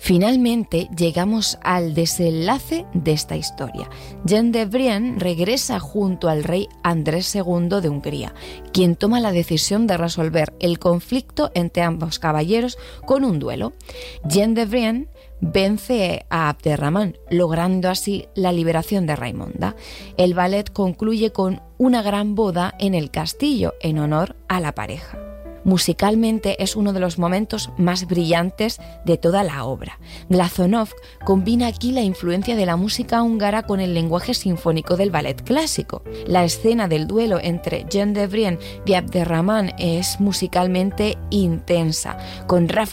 Finalmente llegamos al desenlace de esta historia. Jean de Brienne regresa junto al rey Andrés II de Hungría, quien toma la decisión de resolver el conflicto entre ambos caballeros con un duelo. Jean de Brienne vence a Abderramán, logrando así la liberación de Raimonda. El ballet concluye con una gran boda en el castillo en honor a la pareja. Musicalmente es uno de los momentos más brillantes de toda la obra. Glazunov combina aquí la influencia de la música húngara con el lenguaje sinfónico del ballet clásico. La escena del duelo entre Jean de Brienne y Abderramán es musicalmente intensa, con ráfagas